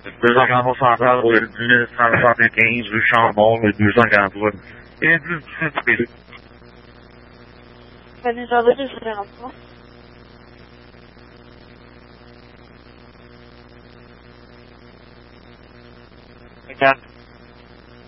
243 centrales, le 1975 rue Chambon, le 243. Et du Fanny Jardin, je suis rentré. Regarde.